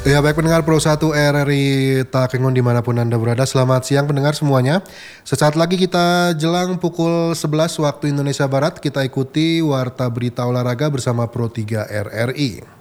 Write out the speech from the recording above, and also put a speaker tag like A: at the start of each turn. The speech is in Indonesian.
A: Ya baik pendengar Pro 1 RRI Takengon dimanapun Anda berada. Selamat siang pendengar semuanya. Sesaat lagi kita jelang pukul 11 waktu Indonesia Barat. Kita ikuti Warta Berita Olahraga bersama Pro 3 RRI.